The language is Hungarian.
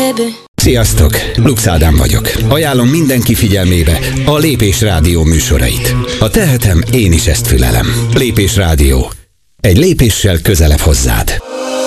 baby. Sziasztok! Lux Ádám vagyok. Ajánlom mindenki figyelmébe a Lépés Rádió műsorait. Ha tehetem, én is ezt fülelem. Lépés Rádió. Egy lépéssel közelebb hozzád.